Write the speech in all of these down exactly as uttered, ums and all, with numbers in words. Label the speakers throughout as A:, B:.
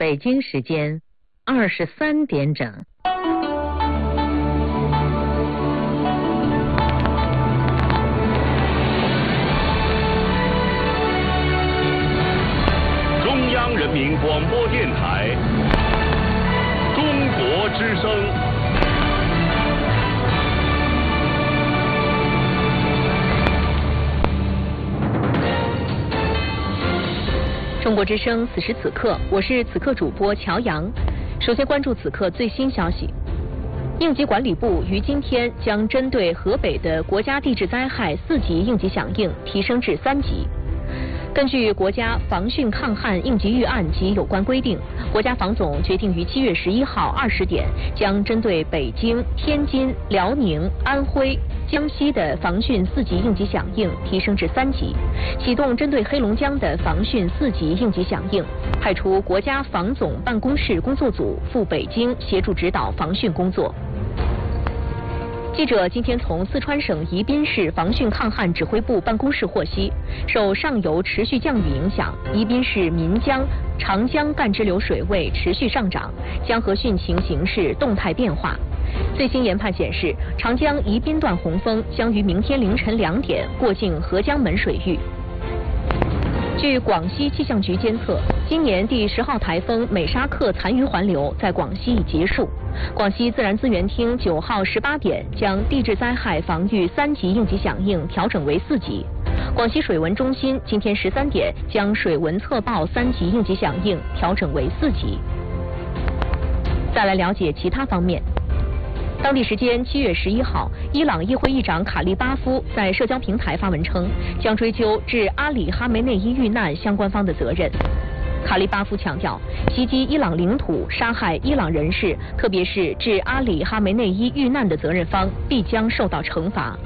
A: 北京时间二十三点整。
B: 中央人民广播电台中国之声。
C: 中国之声，此时此刻，我是此刻主播乔阳。首先关注此刻最新消息。应急管理部于今天将针对河北的国家地质灾害四级应急响应提升至三级。根据国家防汛抗旱应急预案及有关规定，国家防总决定于七月十一号二十点，将针对北京、天津、辽宁、安徽、江西的防汛四级应急响应提升至三级，启动针对黑龙江的防汛四级应急响应，派出国家防总办公室工作组赴北京协助指导防汛工作。记者今天从四川省宜宾市防汛抗旱指挥部办公室获悉，受上游持续降雨影响，宜宾市岷江、长江干支流水位持续上涨，江河汛情形势动态变化。最新研判显示，长江宜宾段洪峰将于明天凌晨两点过境合江门水域。据广西气象局监测，今年第十号台风美沙克残余环流在广西已结束。广西自然资源厅九号十八点将地质灾害防御三级应急响应调整为四级。广西水文中心今天十三点将水文测报三级应急响应调整为四级。再来了解其他方面。当地时间七月十一号，伊朗议会议长卡利巴夫在社交平台发文称，将追究致阿里哈梅内伊遇难相关方的责任。卡利巴夫强调，袭击伊朗领土、杀害伊朗人士，特别是致阿里哈梅内伊遇难的责任方，必将受到惩罚。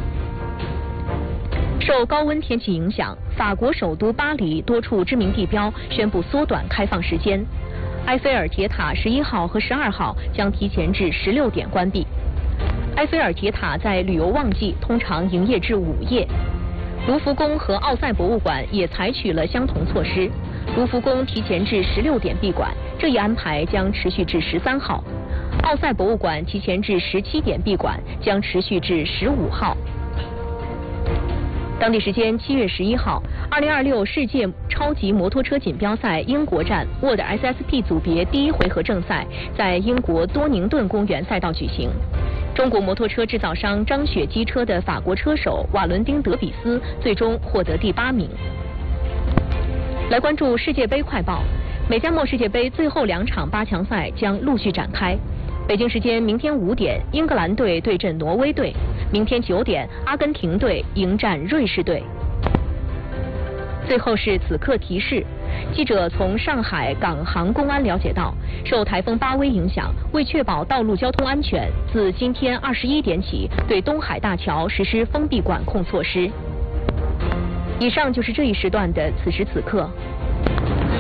C: 受高温天气影响，法国首都巴黎多处知名地标宣布缩短开放时间。埃菲尔铁塔十一号和十二号将提前至十六点关闭。埃菲尔铁塔在旅游旺季通常营业至午夜。卢浮宫和奥赛博物馆也采取了相同措施。卢浮宫提前至十六点闭馆，这一安排将持续至十三号。奥赛博物馆提前至十七点闭馆，将持续至十五号。当地时间七月十一号，二零二六世界超级摩托车锦标赛英国站 World S S P 组别第一回合正赛在英国多宁顿公园赛道举行。中国摩托车制造商张雪机车的法国车手瓦伦丁·德比斯最终获得第八名。来关注世界杯快报，美加墨世界杯最后两场八强赛将陆续展开。北京时间明天五点，英格兰队对阵挪威队；明天九点，阿根廷队迎战瑞士队。最后是此刻提示，记者从上海港航公安了解到，受台风巴威影响，为确保道路交通安全，自今天二十一点起，对东海大桥实施封闭管控措施。以上就是这一时段的此时此刻。